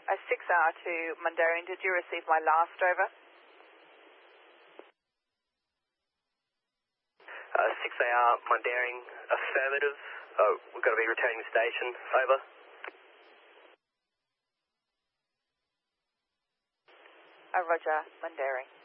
6R to Mundaring. Did you receive my last over? 6AR Mundaring, affirmative. We've got to be returning the station. Over. Roger, Mundaring.